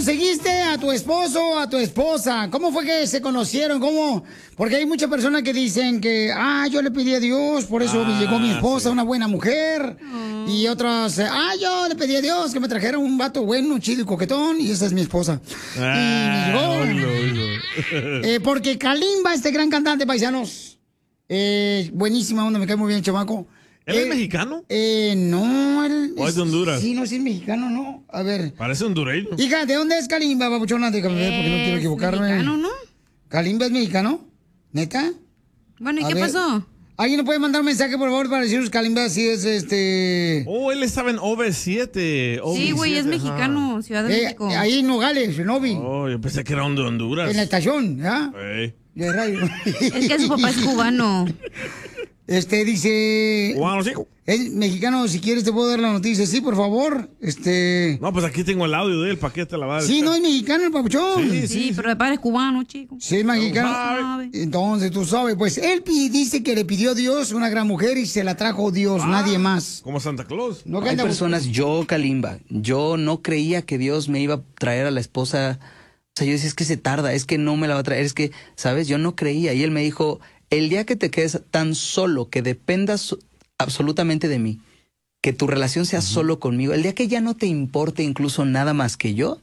conseguiste a tu esposo o a tu esposa? ¿Cómo fue que se conocieron? ¿Cómo? Porque hay muchas personas que dicen que, yo le pedí a Dios, por eso me llegó mi esposa, una buena mujer. Y otras, yo le pedí a Dios que me trajera un vato bueno, chido y coquetón, y esa es mi esposa. Y me llegó. Porque Kalimba, este gran cantante, paisanos, buenísima onda, me cae muy bien el chamaco. ¿Él es mexicano? No, él ¿O es de Honduras? Sí, no, sí es mexicano, no. A ver. Parece hondureño. Hija, ¿de dónde es Kalimba, babuchona? Déjame ver, porque no quiero equivocarme. Mexicano, ¿no? ¿Kalimba es mexicano? ¿Neta? Bueno, ¿y A qué ver, pasó? ¿alguien nos puede mandar un mensaje, por favor, para decirnos Kalimba si es Oh, él estaba en OV7. Sí, güey, es mexicano, Ciudad de México. Ahí en Nogales, en Novi. Oh, yo pensé que era de Honduras. En la estación, ¿ya? Hey. De radio. Es que su papá es cubano. Dice... Cubano, sí. Es mexicano, si quieres te puedo dar la noticia. Sí, por favor. No, pues aquí tengo el audio de él, ¿para qué te la va a Sí, no es mexicano el papuchón. Sí, pero el padre es cubano, chico. Sí, es mexicano. Entonces, tú sabes, pues él dice que le pidió a Dios una gran mujer y se la trajo Dios, nadie más. Como Santa Claus. No, Hay personas, yo, Kalimba, yo no creía que Dios me iba a traer a la esposa. O sea, yo decía, es que se tarda, es que no me la va a traer, es que, ¿sabes? Yo no creía. Y él me dijo, el día que te quedes tan solo, que dependas absolutamente de mí, que tu relación sea solo conmigo, el día que ya no te importe incluso nada más que yo,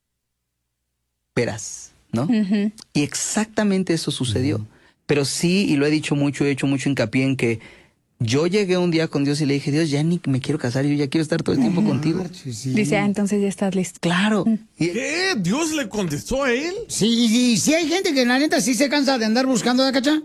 verás, ¿no? Y exactamente eso sucedió. Pero sí, y lo he dicho mucho, he hecho mucho hincapié en que yo llegué un día con Dios y le dije, Dios, ya ni me quiero casar, yo ya quiero estar todo el tiempo contigo. Dice, entonces ya estás listo. Claro. ¿Qué? ¿Dios le contestó a él? Sí, y sí hay gente que la neta sí se cansa de andar buscando de cacha.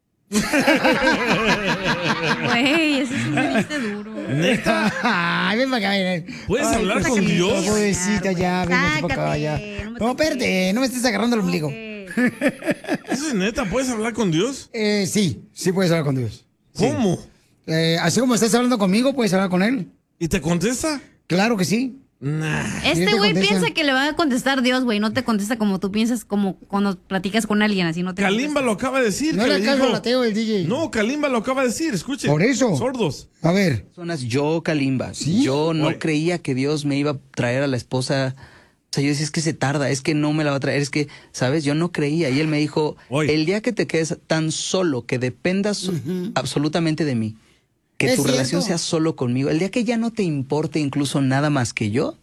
Güey, ese es un chiste duro. ¿Neta? Ay, ven para acá, ven. ¿Puedes hablar con Dios? Pobrecita, ya, ven para acá, ya. No, espérate, no me estés agarrando el ombligo. ¿Eso es neta? ¿Puedes hablar con Dios? Sí puedes hablar con Dios. ¿Cómo? Así como estás hablando conmigo, puedes hablar con él. ¿Y te contesta? Claro que sí. Este güey piensa que le va a contestar Dios, güey. No te contesta como tú piensas, como cuando platicas con alguien, así no te Kalimba lo acaba de decir. No que le le caso dijo- al ateo el DJ. No, Kalimba lo acaba de decir, escuche. Por eso. Sordos. A ver. Personas, yo, Kalimba, yo no creía que Dios me iba a traer a la esposa. O sea, yo decía, es que se tarda, es que no me la va a traer, es que, ¿sabes? Yo no creía. Y él me dijo, el día que te quedes tan solo, que dependas absolutamente de mí, que Es tu relación cierto. sea solo conmigo, el día que ya no te importe incluso nada más que yo,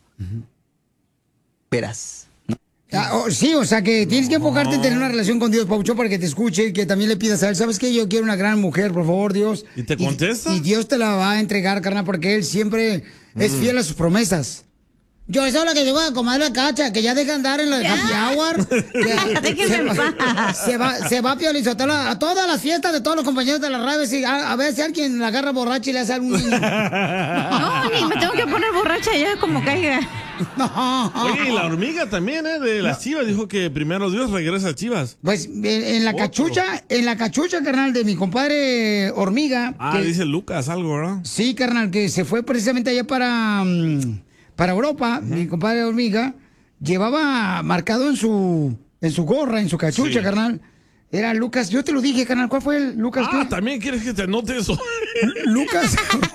verás. Sí, o sea que tienes que enfocarte en tener una relación con Dios, Paucho, para que te escuche y que también le pidas a él, ¿sabes qué? Yo quiero una gran mujer, por favor, Dios. ¿Y te contesta? Y Dios te la va a entregar, carnal, porque él siempre es fiel a sus promesas. Yo, eso es lo que digo a comadre la cacha, que ya deja andar en la happy hour. Déjenme en paz. Se va Pio Lizotelo a todas las fiestas de todos los compañeros de la radio. A ver si alguien la agarra borracha y le hace algún... No, ni me tengo que poner borracha ya como caiga. Oye, y la hormiga también, de las Chivas, dijo que primero Dios regresa a Chivas. Pues en la cachucha, carnal, de mi compadre Hormiga. Dice Lucas algo, ¿verdad? Sí, carnal, que se fue precisamente allá para Europa. Mi compadre Hormiga llevaba marcado en su gorra, en su cachucha, carnal. Era Lucas, yo te lo dije, carnal. ¿Cuál fue el Lucas? ¿También quieres que te anote eso? Lucas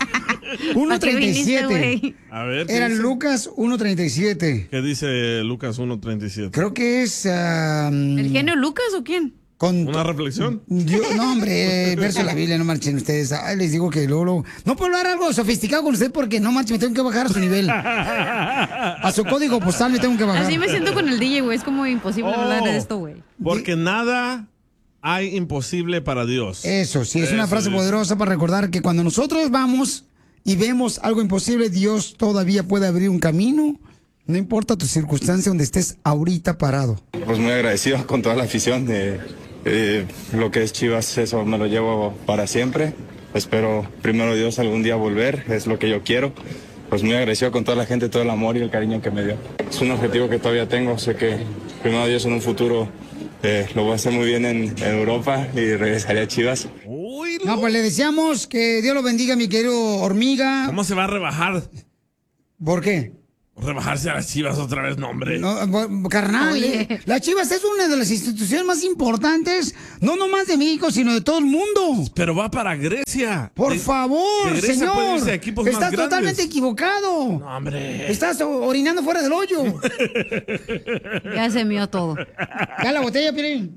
1.37. A ver. ¿qué Era dice? Lucas 1.37. ¿Qué dice Lucas 1.37? Creo que es... ¿El genio Lucas o quién? ¿Una reflexión? No, hombre, verso de la Biblia, no marchen ustedes. Ay, les digo que luego... No puedo hablar algo sofisticado con usted porque no marchen, me tengo que bajar a su nivel. A su código postal me tengo que bajar. Así me siento con el DJ, güey. Es como imposible hablar de esto, güey. Porque nada hay imposible para Dios. Eso, sí, es una frase poderosa para recordar que cuando nosotros vamos y vemos algo imposible, Dios todavía puede abrir un camino. No importa tu circunstancia donde estés ahorita parado. Pues muy agradecido con toda la afición de lo que es Chivas, eso me lo llevo para siempre. Espero primero Dios algún día volver, es lo que yo quiero. Pues muy agradecido con toda la gente, todo el amor y el cariño que me dio. Es un objetivo que todavía tengo, sé que primero Dios en un futuro lo voy a hacer muy bien en Europa y regresaré a Chivas. No, pues le deseamos que Dios lo bendiga, mi querido Hormiga. ¿Cómo se va a rebajar? ¿Por qué? Rebajarse a las Chivas otra vez, no, hombre. No, carnal, las Chivas es una de las instituciones más importantes, no nomás de México, sino de todo el mundo. Pero va para Grecia. Por favor, señor. Estás más totalmente equivocado. No, hombre. Estás orinando fuera del hoyo. Ya se mió todo. Ya la botella, Piolín.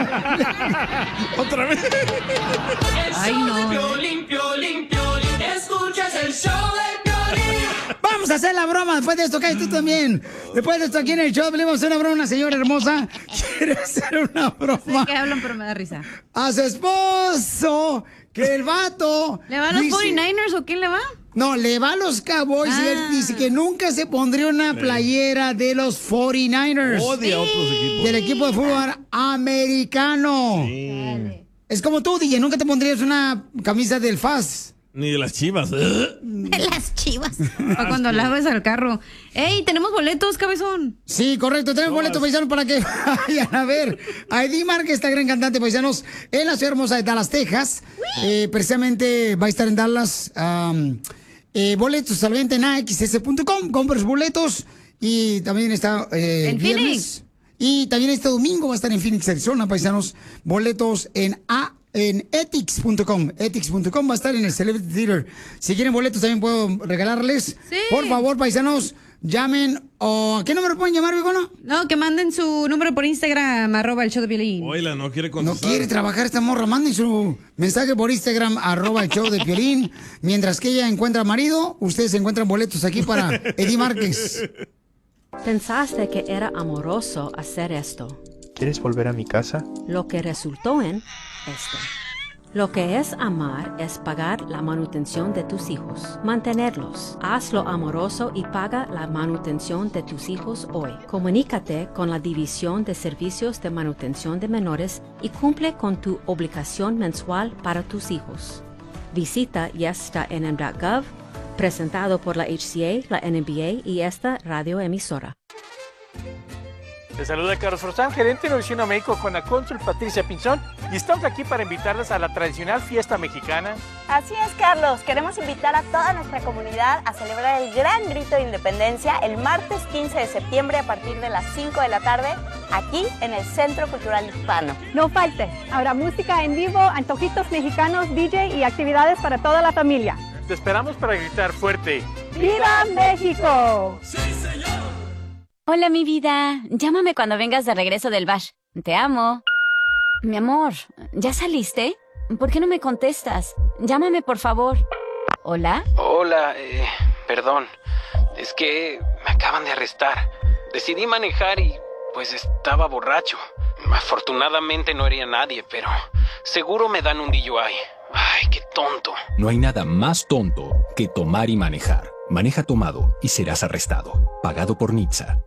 Otra vez. Ay, no. Limpio. Escuchas el show de Piolín. Vamos a hacer la broma después de esto, tú también. Después de esto aquí en el show, le vamos a hacer una broma a una señora hermosa. Quiere hacer una broma. Sé que hablan, pero me da risa. A su esposo, que el vato... ¿Le va a los 49ers o quién le va? No, le va a los Cowboys y él dice que nunca se pondría una playera de los 49ers. Odia a otros equipos. Del equipo de fútbol americano. Sí. Es como tú, DJ, nunca te pondrías una camisa del FAS. Ni de las Chivas. De las Chivas. O cuando laves al carro. ¡Ey, tenemos boletos, cabezón! Sí, correcto, tenemos boletos, paisanos, para que vayan a ver a Eddie Márquez, esta gran cantante, paisanos, en la ciudad hermosa de Dallas, Texas. Precisamente va a estar en Dallas. Boletos al venta en axs.com, compras boletos. Y también está en viernes. Phoenix. Y también este domingo va a estar en Phoenix, Arizona, paisanos. Boletos en etix.com. Etix.com va a estar en el Celebrity Theater. Si quieren boletos también puedo regalarles. Sí. Por favor, paisanos, llamen. ¿A qué número pueden llamar, Vigona? No, que manden su número por Instagram, @el show de Piolín. Oila, no quiere No contestar. quiere trabajar esta morra. Manden su mensaje por Instagram, @el show de Piolín. Mientras que ella encuentra marido, ustedes encuentran boletos aquí para Eddie Márquez. Pensaste que era amoroso hacer esto. ¿Quieres volver a mi casa? Lo que resultó en esto. Lo que es amar es pagar la manutención de tus hijos, mantenerlos. Hazlo amoroso y paga la manutención de tus hijos hoy. Comunícate con la División de Servicios de Manutención de Menores y cumple con tu obligación mensual para tus hijos. Visita yestanm.gov, presentado por la HCA, la NBA y esta radioemisora. Te saluda Carlos Forzán, gerente de Nutrición a México con la cónsul Patricia Pinzón, y estamos aquí para invitarles a la tradicional fiesta mexicana. Así es, Carlos. Queremos invitar a toda nuestra comunidad a celebrar el gran grito de independencia el martes 15 de septiembre a partir de las 5 de la tarde, aquí en el Centro Cultural Hispano. No falte, habrá música en vivo, antojitos mexicanos, DJ y actividades para toda la familia. Te esperamos para gritar fuerte. ¡Viva México! ¡Sí, señor! Hola, mi vida. Llámame cuando vengas de regreso del bar. Te amo. Mi amor, ¿ya saliste? ¿Por qué no me contestas? Llámame, por favor. ¿Hola? Hola, perdón. Es que me acaban de arrestar. Decidí manejar y, pues, estaba borracho. Afortunadamente no hería a nadie, pero seguro me dan un DUI. Ay, qué tonto. No hay nada más tonto que tomar y manejar. Maneja tomado y serás arrestado. Pagado por NHTSA.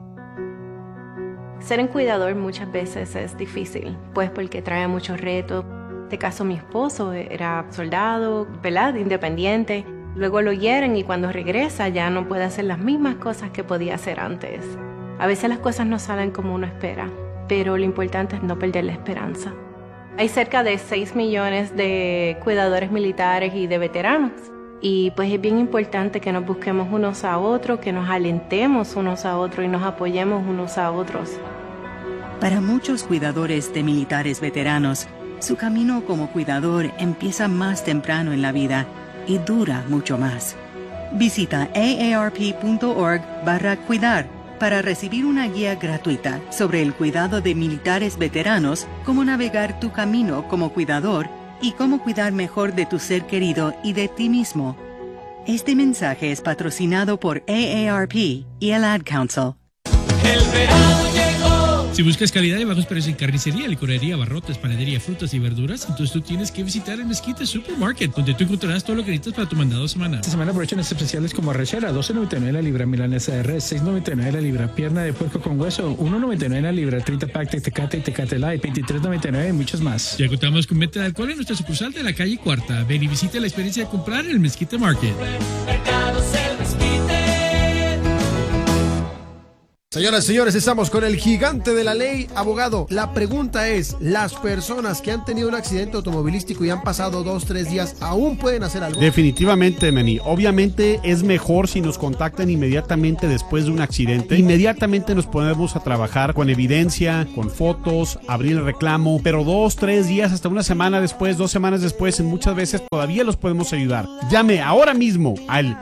Ser un cuidador muchas veces es difícil, pues porque trae muchos retos. En este caso, mi esposo era soldado, ¿verdad? Independiente. Luego lo hieren y cuando regresa ya no puede hacer las mismas cosas que podía hacer antes. A veces las cosas no salen como uno espera, pero lo importante es no perder la esperanza. Hay cerca de 6 millones de cuidadores militares y de veteranos. Y pues es bien importante que nos busquemos unos a otros, que nos alentemos unos a otros y nos apoyemos unos a otros. Para muchos cuidadores de militares veteranos, su camino como cuidador empieza más temprano en la vida y dura mucho más. Visita aarp.org/cuidar para recibir una guía gratuita sobre el cuidado de militares veteranos, cómo navegar tu camino como cuidador y cómo cuidar mejor de tu ser querido y de ti mismo. Este mensaje es patrocinado por AARP y el Ad Council. El verano llegó. Si buscas calidad y bajos precios en carnicería, licorería, abarrotes, panadería, frutas y verduras, entonces tú tienes que visitar el Mezquite Supermarket, donde tú encontrarás todo lo que necesitas para tu mandado semanal. Esta semana aprovechen especiales como arrachera, $12.99 la libra, milanesa de res, $6.99 la libra, pierna de puerco con hueso, $1.99 la libra, 30 pack de Tecate y Tecate Light, $23.99 y muchos más. Ya contamos con venta de alcohol en nuestra sucursal de la calle Cuarta. Ven y visita la experiencia de comprar en el Mezquite Market. Señoras y señores, estamos con el gigante de la ley, abogado. La pregunta es, ¿las personas que han tenido un accidente automovilístico y han pasado 2-3 días aún pueden hacer algo? Definitivamente, Manny. Obviamente es mejor si nos contactan inmediatamente después de un accidente. Inmediatamente nos ponemos a trabajar con evidencia, con fotos, abrir el reclamo, pero 2-3 días, hasta una semana después, 2 semanas después, muchas veces todavía los podemos ayudar. Llame ahora mismo al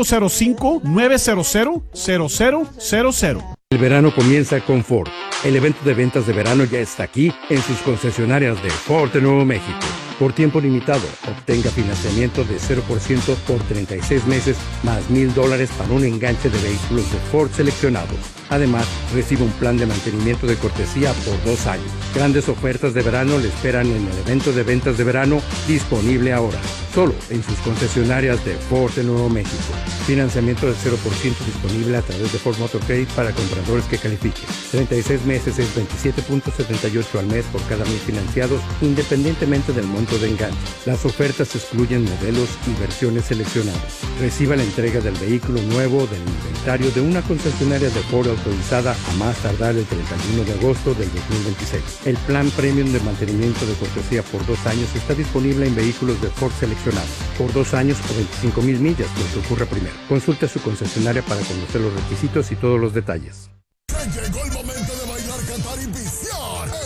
505-900-0000. El verano comienza con Ford. El evento de ventas de verano ya está aquí en sus concesionarias de Ford de Nuevo México. Por tiempo limitado, obtenga financiamiento de 0% por 36 meses más $1,000 para un enganche de vehículos de Ford seleccionados. Además, recibe un plan de mantenimiento de cortesía por 2 años. Grandes ofertas de verano le esperan en el evento de ventas de verano disponible ahora, solo en sus concesionarias de Ford de Nuevo México. Financiamiento del 0% disponible a través de Ford Motor Credit para compradores que califiquen. 36 meses es 27.78 al mes por cada 1,000 financiados, independientemente del monto de enganche. Las ofertas excluyen modelos y versiones seleccionadas. Reciba la entrega del vehículo nuevo del inventario de una concesionaria de Ford autorizada a más tardar el 31 de agosto del 2026. El plan premium de mantenimiento de cortesía por 2 años está disponible en vehículos de Ford seleccionados por 2 años o 25,000 millas, lo que ocurra primero. Consulte a su concesionaria para conocer los requisitos y todos los detalles. Llegó el momento de bailar, cantar y pisar.